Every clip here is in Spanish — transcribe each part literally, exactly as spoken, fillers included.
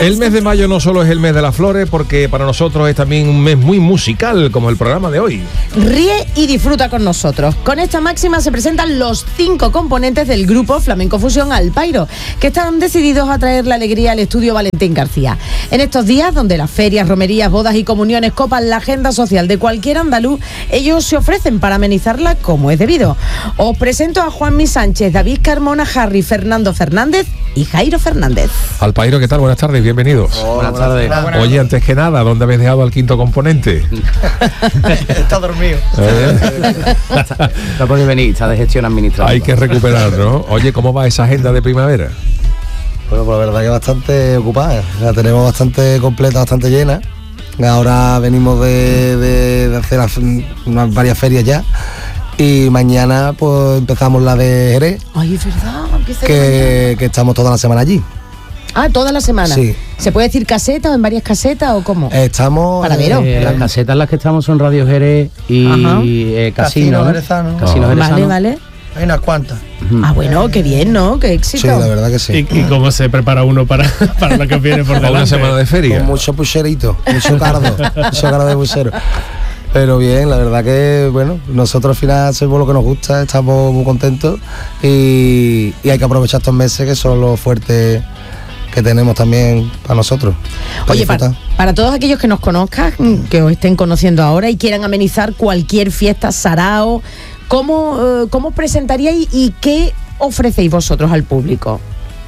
El mes de mayo no solo es el mes de las flores, porque para nosotros es también un mes muy musical, como el programa de hoy. Ríe y disfruta con nosotros. Con esta máxima se presentan los cinco componentes del grupo Flamenco Fusión Alpairo, que están decididos a traer la alegría al estudio Valentín García. En estos días, donde las ferias, romerías, bodas y comuniones copan la agenda social de cualquier andaluz, ellos se ofrecen para amenizarla como es debido. Os presento a Juanmi Sánchez, David Carmona, Harry, Fernando Fernández y Jairo Fernández. Alpairo, ¿qué tal? Buenas tardes, bienvenidos. Oh, buenas tardes. Buenas. Oye, antes que nada, ¿dónde habéis dejado al quinto componente? Está dormido. ¿Eh? Está, está por venir, está de gestión administrativa. Hay que recuperar, ¿no? Oye, ¿cómo va esa agenda de primavera? Bueno, pues la verdad que bastante ocupada. La tenemos bastante completa, bastante llena. Ahora venimos de, de, de hacer las, unas varias ferias ya. Y mañana pues empezamos la de Jerez. Ay, es verdad, empieza que, que estamos toda la semana allí. Ah, toda la semana. Sí. ¿Se puede decir caseta o en varias casetas o cómo? Estamos... Para ver, Eh, las casetas en las que estamos son Radio Jerez y eh, Casino. Casino Jerezano. Casino Jerezano. Vale, vale. Hay unas cuantas. Ah, bueno, qué bien, ¿no? Qué éxito. Sí, la verdad que sí. ¿Y, y cómo se prepara uno para, para lo que viene por Para delante? una semana de feria. Con mucho pucherito, mucho cardo, mucho cardo de puchero. Pero bien, la verdad que, bueno, nosotros al final hacemos lo que nos gusta, estamos muy contentos y, y hay que aprovechar estos meses que son los fuertes que tenemos también para nosotros. Para Oye, para, para todos aquellos que nos conozcan, que os estén conociendo ahora y quieran amenizar cualquier fiesta, sarao, ¿cómo, eh, cómo os presentaríais y qué ofrecéis vosotros al público?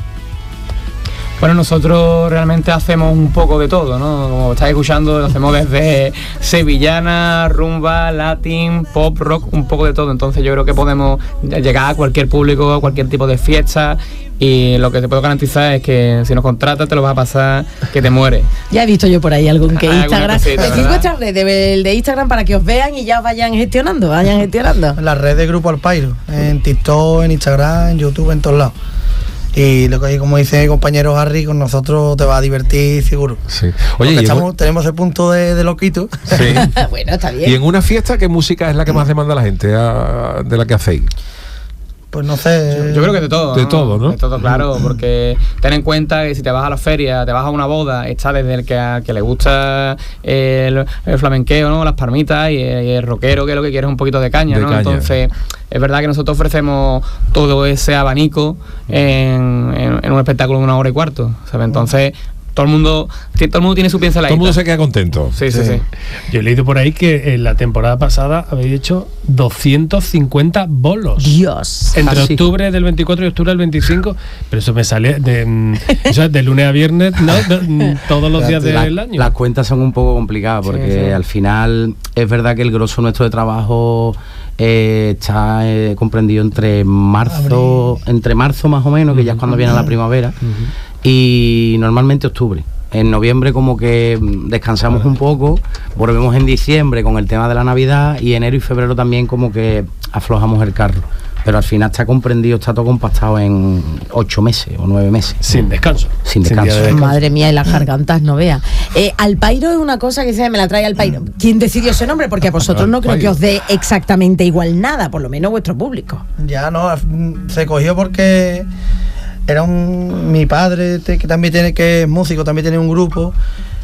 Bueno, nosotros realmente hacemos un poco de todo, ¿no? Como estáis escuchando, lo hacemos desde sevillana, rumba, latín, pop, rock, un poco de todo. Entonces yo creo que podemos llegar a cualquier público, a cualquier tipo de fiesta, y lo que te puedo garantizar es que si nos contratas te lo vas a pasar que te mueres. Ya he visto yo por ahí algún que Hay Instagram. alguna cosita, Decid ¿verdad? vuestras redes, el de Instagram para que os vean y ya vayan gestionando, vayan gestionando. En la red de Grupo Alpairo, en TikTok, en Instagram, en YouTube, en todos lados. Y lo que, como dice mi compañero Harry, con nosotros te va a divertir seguro. Sí. Oye, Oye, y en, estamos, tenemos el punto de, de loquito. sí. Bueno, está bien. Y en una fiesta, ¿qué música es la que más demanda la gente a, de la que hacéis? Pues no sé. Yo, yo creo que de todo. De todo, ¿no? De todo, claro, porque ten en cuenta que si te vas a la feria, te vas a una boda, está desde el que, a, que le gusta el, el flamenqueo, ¿no? Las palmitas y el, y el rockero, que lo que quiere es un poquito de caña, De ¿no? caña. Entonces, es verdad que nosotros ofrecemos todo ese abanico en, en, en un espectáculo de una hora y cuarto, ¿sabes? Entonces, todo el mundo, todo el mundo tiene su pinceladita. Todo el mundo se queda contento. Sí, sí, sí. Yo he leído por ahí que en la temporada pasada habéis hecho doscientos cincuenta bolos. Dios. Entre Ah, sí. octubre del veinticuatro y octubre del veinticinco, pero eso me sale de, mm, eso es de lunes a viernes, ¿no? De- mm, todos los días La- del año. Las cuentas son un poco complicadas porque Sí, sí. al final es verdad que el grosso nuestro de trabajo eh, está eh, comprendido entre marzo, entre marzo más o menos, que ya es cuando viene la primavera, y normalmente octubre. En noviembre como que mm, descansamos un poco, volvemos en diciembre con el tema de la Navidad y enero y febrero también como que aflojamos el carro. Pero al final está comprendido, está todo compactado en ocho meses o nueve meses. Sin descanso. Sin día descanso. de descanso. Madre mía, y las gargantas no vea. Eh, Alpairo es una cosa que se me la trae Alpairo. ¿Quién decidió ese nombre? Porque a vosotros no creo que os dé exactamente igual nada, por lo menos vuestro público. Ya no, se cogió porque era un mi padre te- que también tiene que es músico, también tiene un grupo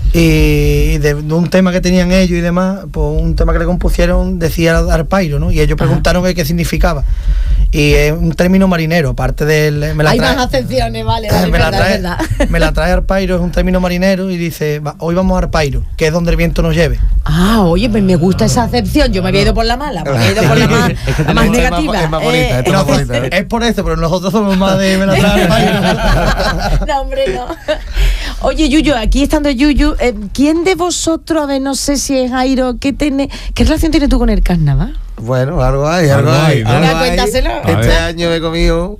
y de, de un tema que tenían ellos y demás, pues un tema que le compusieron decía Alpairo, ¿no? Y ellos preguntaron qué, qué significaba. Y es un término marinero, aparte del me la Hay trae- más acepciones, vale, vale, me, la verdad, trae, verdad. me la trae Alpairo, es un término marinero y dice, "Va, hoy vamos a Alpairo, que es donde el viento nos lleve." Ah, oye, pues me gusta esa acepción. Yo me había ido por la mala, me había ido por la más, Es que la más tenemos- negativa. es más bonita, Eh, esto No, es más bonita, ¿eh? es por eso, pero nosotros somos más de me la trae Alpairo. No, hombre, no. Oye, Yuyu, aquí estando Yuyu, eh, ¿quién de vosotros, a ver, no sé si es Jairo, ¿qué, tiene, ¿qué relación tienes tú con el carnaval? Bueno, algo hay, algo, Algo hay, hay. ¿no? algo Venga, hay. cuéntaselo. A Este ver. año he comido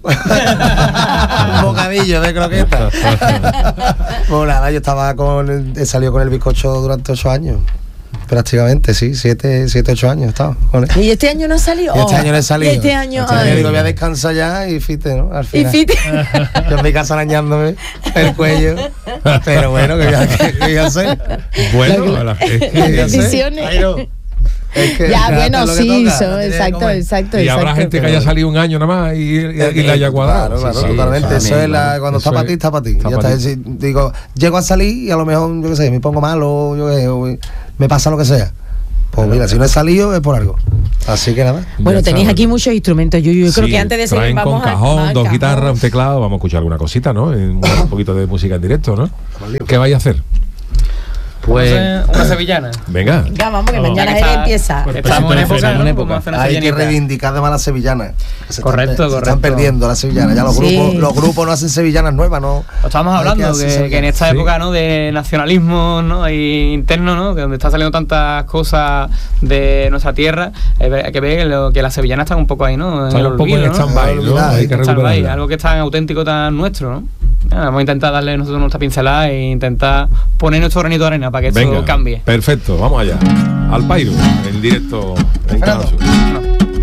un bocadillo de croqueta. Bueno, nada, yo estaba con el, he salido con el bizcocho durante ocho años. Prácticamente, sí, siete, siete, ocho años he estado con él. ¿Y este año no ha salido? Y este año no he salido. Y este año, Este año ay. digo, voy a descansar ya y fite, ¿no? Al Y final. fíjate, Yo en mi casa arañándome el cuello. Pero bueno, que voy a, que voy a hacer. Bueno, la- es que- Ya sé. bendiciones. Jairo, Es que Ya, fíjate bueno, lo que sí, toca, eso, no tiene que exacto, comer. exacto, Y habrá exacto. gente que haya salido un año nada más y, y, y la haya cuadrado. Claro, claro, Sí, sí, totalmente. eso Eso es la, claro. cuando Eso está para es- ti, está para ti. está Ya pa' está. ti. Si digo, llego a salir y a lo mejor, yo qué sé, me pongo malo, yo qué sé, o me pasa lo que sea. Pues mira, si no he salido es por algo. Así que nada. Bueno, Ya tenéis está. aquí muchos instrumentos, Yuyu. Yo creo Sí, que antes de seguir traen vamos con a- cajón, al dos cajón. guitarras, un teclado. Vamos a escuchar alguna cosita, ¿no? Un, un poquito de música en directo, ¿no? ¿Qué vais a hacer? Pues Una, una sevillana. Venga. Venga, vamos, que Oh. mañana Ya que él está- empieza. Pues Estamos en Pues, época, en ¿no? época. Vamos a hacer una Hay que sevillanita. reivindicar de las sevillanas. Que se Correcto, están, se correcto. están perdiendo las sevillanas. Ya los Sí. grupos, los grupos no hacen sevillanas nuevas, ¿no? Lo estábamos Hay hablando, hacer que, sevillanas. que en esta Sí. época, ¿no?, de nacionalismo, ¿no?, ahí interno, ¿no?, que donde está saliendo tantas cosas de nuestra tierra, eh, hay que ver que, lo- que las sevillanas están un poco ahí, ¿no?, en Están el un poco olvido, en ¿no? stand-by, ¿no? Olvidado, Hay que Stand-by, recuperarla. algo que es tan auténtico, tan nuestro, ¿no? Nada, vamos a intentar darle nosotros nuestra pincelada e intentar poner nuestro granito de arena para que esto Venga, cambie. perfecto, vamos allá. Al Pairo, en directo en Canal Sur.